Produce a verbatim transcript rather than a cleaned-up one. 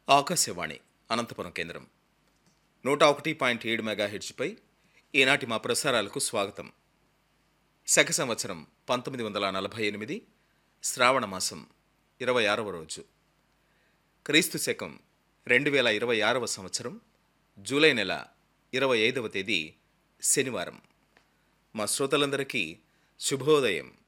ఆకాశవాణి అనంతపురం కేంద్రం నూట ఒకటి పాయింట్ ఏడు మెగాహెర్ట్జ్పై ఈనాటి మా ప్రసారాలకు స్వాగతం. శక సంవత్సరం పంతొమ్మిది వందల నలభై ఎనిమిది శ్రావణ మాసం ఇరవై ఆరవ రోజు, క్రీస్తు శకం రెండు వేల ఇరవై ఆరవ సంవత్సరం జూలై నెల ఇరవై ఐదవ తేదీ శనివారం. మా శ్రోతలందరికీ శుభోదయం.